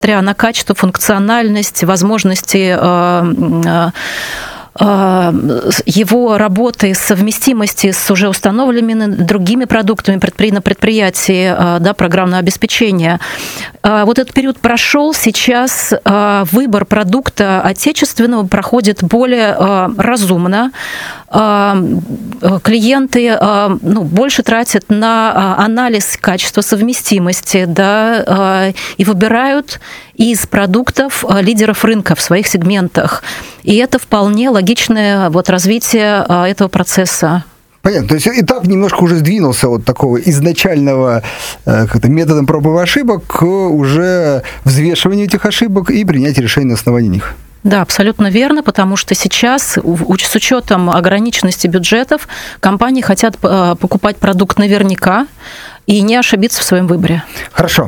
несмотря на качество, функциональность, возможности его работы, совместимости с уже установленными другими продуктами на предприятии, да, программного обеспечения. Вот этот период прошел, сейчас выбор продукта отечественного проходит более разумно. Клиенты больше тратят на анализ качества совместимости, да, и выбирают из продуктов лидеров рынка в своих сегментах. И это вполне логичное развитие этого процесса. Понятно. То есть этап немножко уже сдвинулся от такого изначального методом проб и ошибок к уже взвешиванию этих ошибок и принятию решений на основании них. Да, абсолютно верно, потому что сейчас с учетом ограниченности бюджетов компании хотят покупать продукт наверняка и не ошибиться в своем выборе. Хорошо.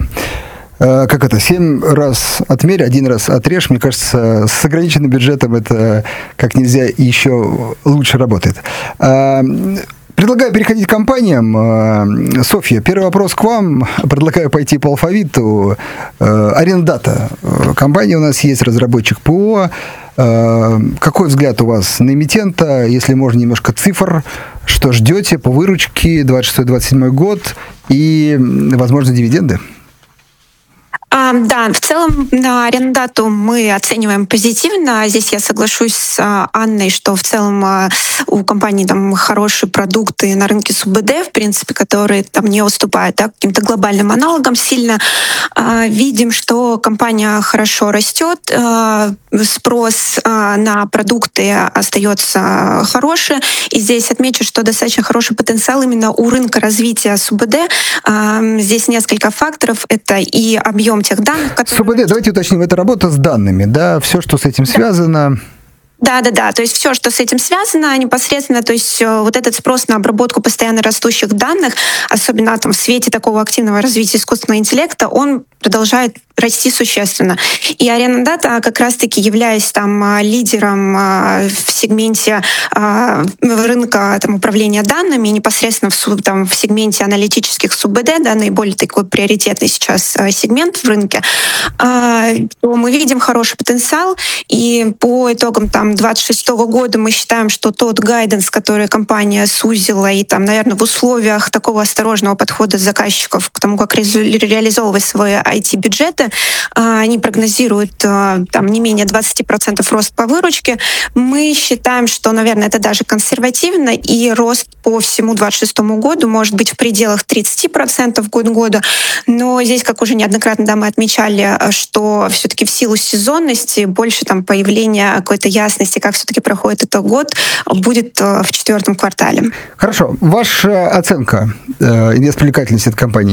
7 раз отмерь, 1 раз отрежь. Мне кажется, с ограниченным бюджетом это как нельзя еще лучше работает. Предлагаю переходить к компаниям. Софья, первый вопрос к вам. Предлагаю пойти по алфавиту. Арендата. Компания у нас есть, разработчик ПО. Какой взгляд у вас на эмитента? Если можно, немножко цифр. Что ждете по выручке 26-27 год и, возможно, дивиденды? Да, в целом на арендату мы оцениваем позитивно. Здесь я соглашусь с Анной, что в целом у компании там хорошие продукты на рынке СУБД, в принципе, которые там не уступают каким-то глобальным аналогам сильно. Видим, что компания хорошо растет, спрос на продукты остается хороший. И здесь отмечу, что достаточно хороший потенциал именно у рынка развития СУБД. Здесь несколько факторов. Это и объем тех данных, которые... СУБД, давайте уточним, это работа с данными, да, все, что с этим связано. Да, то есть все, что с этим связано, непосредственно, то есть вот этот спрос на обработку постоянно растущих данных, особенно там в свете такого активного развития искусственного интеллекта, он продолжает расти существенно. И Арендата, как раз-таки являясь там лидером в сегменте рынка управления данными, непосредственно в сегменте аналитических СУБД, да, наиболее такой приоритетный сейчас сегмент в рынке, то мы видим хороший потенциал. И по итогам 2026 года мы считаем, что тот гайденс, который компания сузила, и там, наверное, в условиях такого осторожного подхода заказчиков к тому, как реализовывать свои IT-бюджеты, они прогнозируют там не менее 20% рост по выручке. Мы считаем, что, наверное, это даже консервативно, и рост по всему 2026 году может быть в пределах 30% год года. Но здесь, как уже неоднократно мы отмечали, что все-таки в силу сезонности больше там появления какой-то ясности, как все-таки проходит этот год, будет в 4 квартале. Хорошо. Ваша оценка инвестпривлекательности этой компании?